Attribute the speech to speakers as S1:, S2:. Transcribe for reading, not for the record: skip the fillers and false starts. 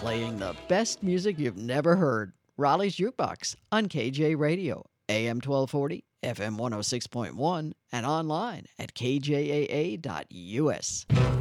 S1: playing the best music you've never heard. Raleigh's Jukebox on KJ Radio, AM 1240, FM 106.1, and online at kjaa.us.